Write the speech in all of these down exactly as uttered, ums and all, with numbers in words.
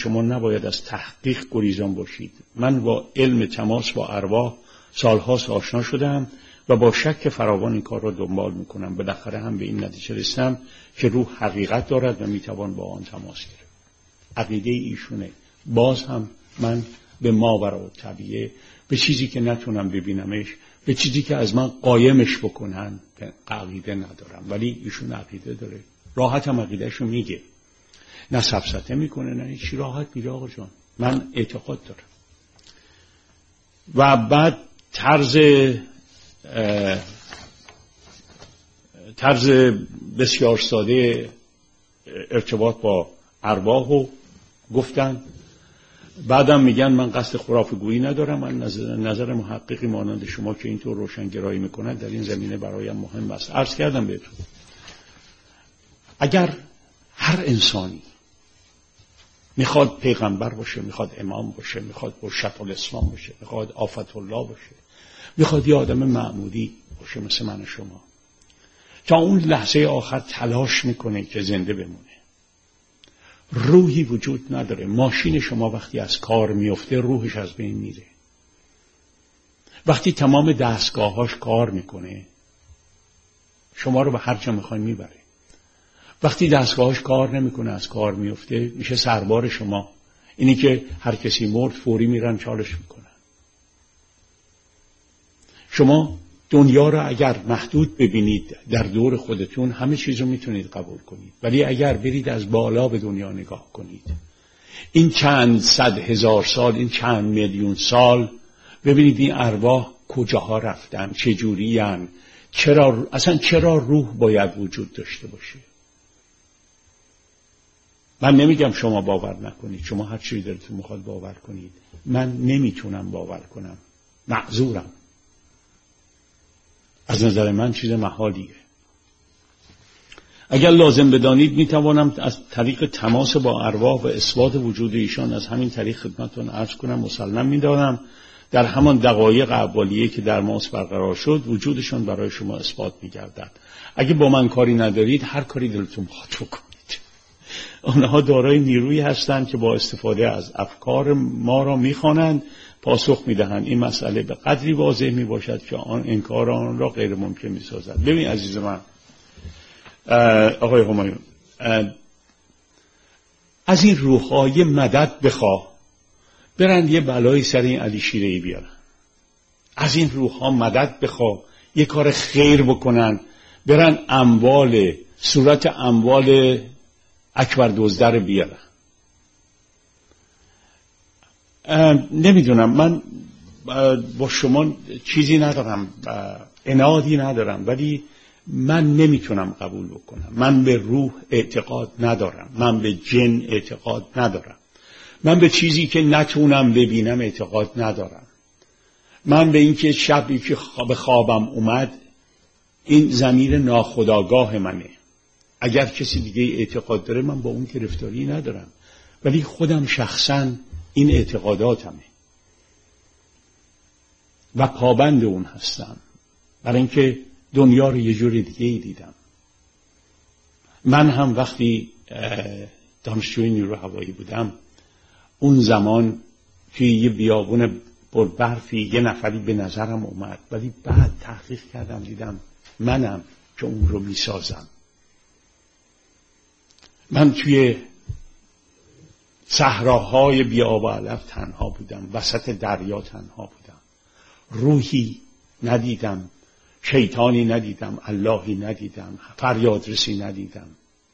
شما نباید از تحقیق گریزان باشید. من با علم تماس با ارواح سالهاست آشنا شدم و با شک فراوان این کار را دنبال میکنم. بالاخره هم به این نتیجه رسیدم که روح حقیقت دارد و میتوان با آن تماس گرفت. عقیده ایشونه. باز هم من به ماوراء الطبیعه، به چیزی که نتونم ببینمش، به چیزی که از من قایمش بکنن عقیده ندارم، ولی ایشون عقیده داره. راحت هم عقیدهشو میگه، نه سفسطه میکنه نه هیچی، راحت میگه آقا جان من اعتقاد دارم. و بعد طرز طرز بسیار ساده ارتباط با ارواحو گفتن. بعدم میگن من قصد خرافه‌گویی ندارم، من نظر, نظر محققی مانند شما که اینطور روشنگرایی میکنن در این زمینه برایم مهم است. عرض کردم بهتون اگر هر انسانی میخواد پیغمبر باشه، میخواد امام باشه، میخواد مرشد الاسلام باشه، میخواد آفت الله باشه، میخواد یه آدم معمولی باشه مثل من شما، تا اون لحظه آخر تلاش میکنه که زنده بمونه. روحی وجود نداره. ماشین شما وقتی از کار میفته روحش از بین میره. وقتی تمام دستگاهاش کار میکنه شما رو به هر جا میخوای میبره. وقتی دستگاهاش کار نمیکنه از کار میفته میشه سربار شما. اینی که هر کسی مرد فوری میرن چالش میکنن. شما دنیا را اگر محدود ببینید در دور خودتون همه چیز رو میتونید قبول کنید، ولی اگر برید از بالا به دنیا نگاه کنید، این چند صد هزار سال، این چند میلیون سال، ببینید این ارواح کجاها رفتن، چجوری هن، چرا اصلا چرا روح باید وجود داشته باشه. من نمیگم شما باور نکنید، شما هر چیزی دلتون میخواد باور کنید، من نمیتونم باور کنم، معذورم. از نظر من چیز محالیه. اگر لازم بدانید میتوانم از طریق تماس با ارواح و اثبات وجود ایشان از همین طریق خدمتتون عرض کنم. مسلم میدانم در همان دقایق اولیه که در ماس برقرار شد وجودشان برای شما اثبات میگردد. اگه با من کاری ندارید هر کاری دلتون بخواد بکنید. آنها دارای نیرویی هستند که با استفاده از افکار ما را میخوانند، پاسخ میدهند. این مسئله به قدری واضح میباشد که آن انکار آن را غیر ممکن میسازد. ببین عزیز من آقای همایون، از این روح‌های مدد بخواه برند یه بلایی سر این علی شیره‌ای بیارن. از این روح‌ها مدد بخواه یه کار خیر بکنن، برن اموال صورت اموال اکبر دزدر بیارن. نمیدونم، من با شما چیزی ندارم، عنادی ندارم، ولی من نمیتونم قبول بکنم. من به روح اعتقاد ندارم، من به جن اعتقاد ندارم، من به چیزی که نتونم ببینم اعتقاد ندارم. من به این که شبی که به خوابم اومد این ضمیر ناخودآگاه منه. اگر کسی دیگه اعتقاد داره من با اون گرفتاری ندارم، ولی خودم شخصاً این اعتقاداتمه و پابند اون هستم، برای اینکه دنیا رو یه جور دیگه ای دیدم. من هم وقتی دانشجوی نیرو هوایی بودم اون زمان توی یه بیابون پر برفی یه نفری به نظرم اومد، ولی بعد تحقیق کردم دیدم منم که اون رو میسازم. من توی صحراهای بی آب و علف تنها بودم، وسط دریا تنها بودم، روحی ندیدم، شیطانی ندیدم، اللهی ندیدم، فریادرسی ندیدم.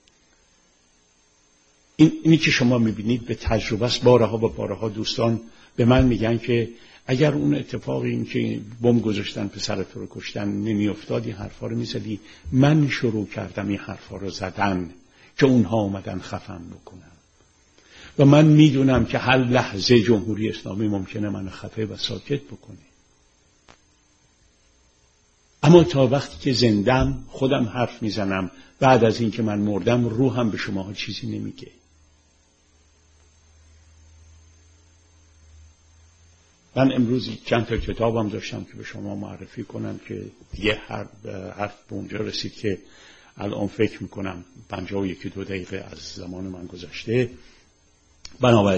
این اینی که شما میبینید به تجربه است. بارها و بارها دوستان به من میگن که اگر اون اتفاقی این که بم گذاشتن پسرت رو کشتن نمیافتاد این حرفا رو میزدی. من شروع کردم این حرفا رو زدن که اونها اومدن خفم بکنن و من میدونم که هر لحظه جمهوری اسلامی ممکنه من خفه و ساکت بکنه، اما تا وقتی که زندم خودم حرف میزنم. بعد از این که من مردم روحم به شما چیزی نمیگه. من امروز چند تا کتابم داشتم که به شما معرفی کنم که دیگه هر حرف به اونجا رسید که الان فکر میکنم پنجاه و یکی دو دقیقه از زمان من گذشته. بنابراین